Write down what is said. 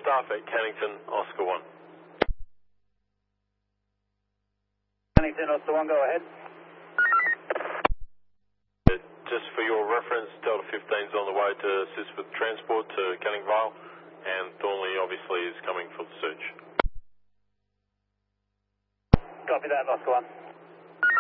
staff at Cannington, Oscar 1. Cannington, Oscar 1, go ahead. Just for your reference, Delta 15's on the way to assist with transport to Canning Vale, and Thornley obviously is coming for the search. Copy that, Oscar 1.